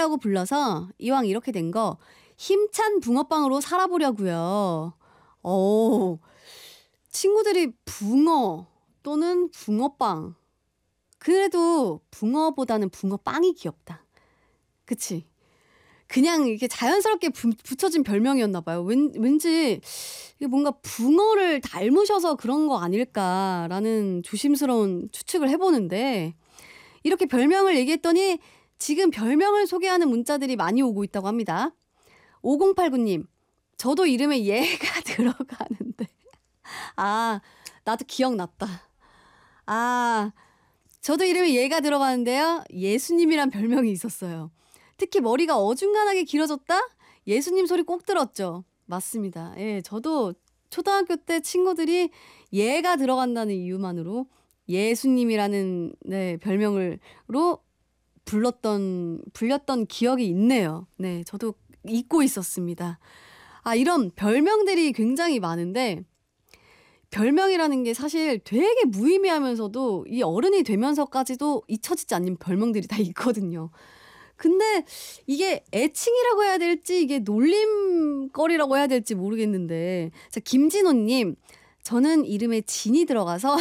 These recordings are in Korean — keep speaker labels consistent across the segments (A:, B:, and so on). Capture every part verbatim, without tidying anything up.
A: 붕어빵이라고 불러서 이왕 이렇게 된 거 힘찬 붕어빵으로 살아보려고요. 오, 친구들이 붕어 또는 붕어빵. 그래도 붕어보다는 붕어빵이 귀엽다. 그치? 그냥 이게 자연스럽게 부, 붙여진 별명이었나 봐요. 왠, 왠지 이게 뭔가 붕어를 닮으셔서 그런 거 아닐까라는 조심스러운 추측을 해보는데 이렇게 별명을 얘기했더니 지금 별명을 소개하는 문자들이 많이 오고 있다고 합니다. 오공팔구 님, 저도 이름에 예가 들어가는데. 아, 나도 기억났다. 아, 저도 이름에 예가 들어가는데요. 예수님이란 별명이 있었어요. 특히 머리가 어중간하게 길어졌다? 예수님 소리 꼭 들었죠. 맞습니다. 예, 저도 초등학교 때 친구들이 예가 들어간다는 이유만으로 예수님이라는 네, 별명으로 불렀던, 불렸던 기억이 있네요. 네, 저도 잊고 있었습니다. 아, 이런 별명들이 굉장히 많은데 별명이라는 게 사실 되게 무의미하면서도 이 어른이 되면서까지도 잊혀지지 않는 별명들이 다 있거든요. 근데 이게 애칭이라고 해야 될지 이게 놀림거리라고 해야 될지 모르겠는데 자, 김진호님, 저는 이름에 진이 들어가서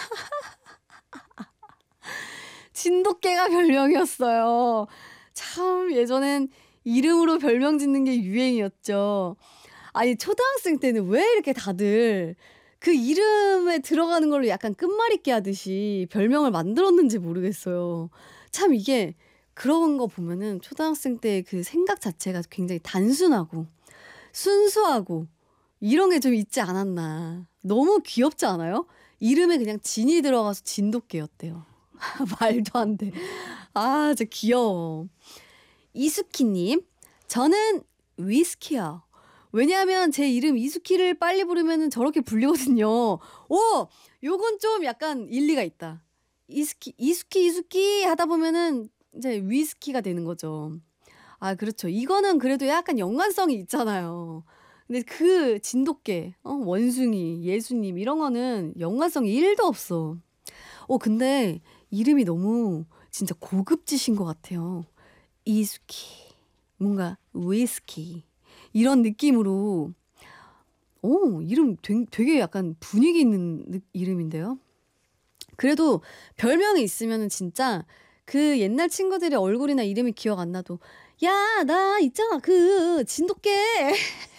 A: 진돗개가 별명이었어요. 참 예전엔 이름으로 별명 짓는 게 유행이었죠. 아니 초등학생 때는 왜 이렇게 다들 그 이름에 들어가는 걸로 약간 끝말잇기 하듯이 별명을 만들었는지 모르겠어요. 참 이게 그런 거 보면은 초등학생 때 그 생각 자체가 굉장히 단순하고 순수하고 이런 게 좀 있지 않았나. 너무 귀엽지 않아요? 이름에 그냥 진이 들어가서 진돗개였대요. 말도 안 돼. 아, 진짜 귀여워. 이수키님, 저는 위스키요. 왜냐하면 제 이름 이수키를 빨리 부르면 저렇게 불리거든요. 오! 요건 좀 약간 일리가 있다. 이수키, 이수키, 이수키 하다 보면은 이제 위스키가 되는 거죠. 아, 그렇죠. 이거는 그래도 약간 연관성이 있잖아요. 근데 그 진돗개, 어, 원숭이, 예수님 이런 거는 연관성이 일도 없어. 어, 근데 이름이 너무 진짜 고급지신 것 같아요. 이수키, 뭔가 위스키 이런 느낌으로 오, 이름 되게 약간 분위기 있는 느, 이름인데요. 그래도 별명이 있으면은 진짜 그 옛날 친구들의 얼굴이나 이름이 기억 안 나도 야, 나 있잖아 그 진돗개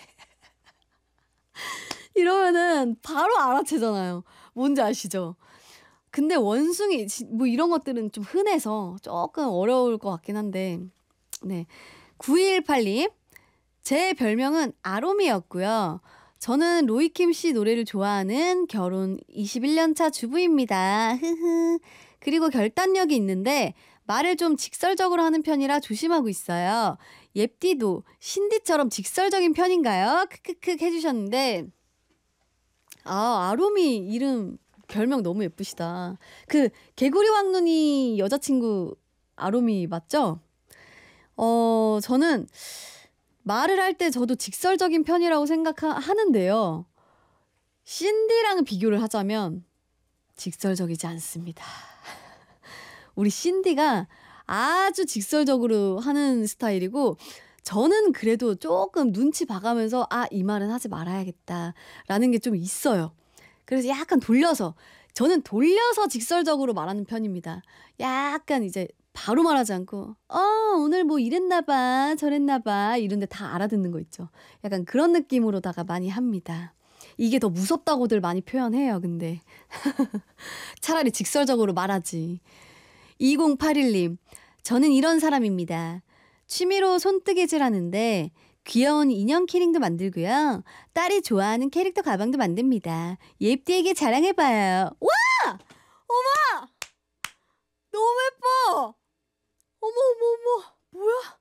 A: 이러면은 바로 알아채잖아요. 뭔지 아시죠? 근데 원숭이 뭐 이런 것들은 좀 흔해서 조금 어려울 것 같긴 한데 네. 구이일팔 님, 제 별명은 아롬이었고요. 저는 로이킴 씨 노래를 좋아하는 결혼 이십일 년 차 주부입니다. 흐흐. 그리고 결단력이 있는데 말을 좀 직설적으로 하는 편이라 조심하고 있어요. 옙디도 신디처럼 직설적인 편인가요? 크크크 해주셨는데 아, 아롬이 이름 별명 너무 예쁘시다. 그 개구리 왕눈이 여자친구 아롬이 맞죠? 어, 저는 말을 할 때 저도 직설적인 편이라고 생각하는데요. 신디랑 비교를 하자면 직설적이지 않습니다. 우리 신디가 아주 직설적으로 하는 스타일이고 저는 그래도 조금 눈치 봐가면서 아, 이 말은 하지 말아야겠다라는 게 좀 있어요. 그래서 약간 돌려서 저는 돌려서 직설적으로 말하는 편입니다. 약간 이제 바로 말하지 않고 어 오늘 뭐 이랬나 봐 저랬나 봐 이런데 다 알아듣는 거 있죠. 약간 그런 느낌으로다가 많이 합니다. 이게 더 무섭다고들 많이 표현해요. 근데 차라리 직설적으로 말하지. 이공팔일 님, 저는 이런 사람입니다. 취미로 손뜨개질 하는데 귀여운 인형 키링도 만들고요. 딸이 좋아하는 캐릭터 가방도 만듭니다. 옙디에게 자랑해봐요. 와! 어머! 너무 예뻐! 어머 어머 어머 뭐야?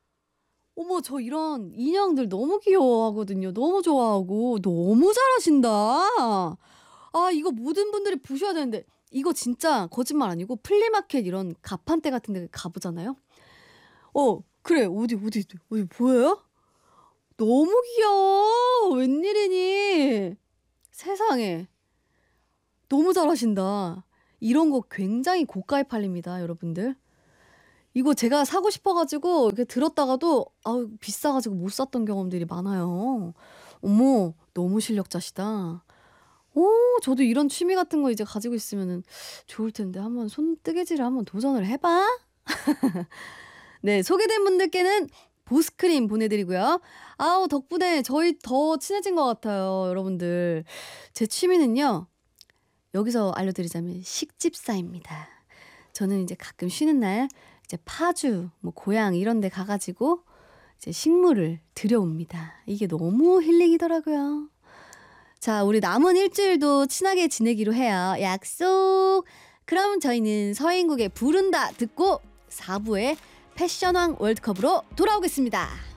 A: 어머 저 이런 인형들 너무 귀여워하거든요. 너무 좋아하고 너무 잘하신다. 아 이거 모든 분들이 보셔야 되는데 이거 진짜 거짓말 아니고 플리마켓 이런 가판대 같은 데 가보잖아요. 어 그래 어디 어디 어디 보여요? 너무 귀여워. 웬일이니? 세상에 너무 잘하신다. 이런 거 굉장히 고가에 팔립니다 여러분들. 이거 제가 사고 싶어가지고 이렇게 들었다가도 아우 비싸가지고 못 샀던 경험들이 많아요. 어머, 너무 실력자시다. 오, 저도 이런 취미 같은 거 이제 가지고 있으면은 좋을 텐데 한번 손뜨개질을 한번 도전을 해봐. 네, 소개된 분들께는 보습크림 보내드리고요. 아우, 덕분에 저희 더 친해진 것 같아요, 여러분들. 제 취미는요, 여기서 알려드리자면 식집사입니다. 저는 이제 가끔 쉬는 날 이제 파주, 뭐 고향 이런 데 가가지고 이제 식물을 들여옵니다. 이게 너무 힐링이더라고요. 자, 우리 남은 일주일도 친하게 지내기로 해요. 약속! 그럼 저희는 서인국의 부른다 듣고 사 부에 패션왕 월드컵으로 돌아오겠습니다.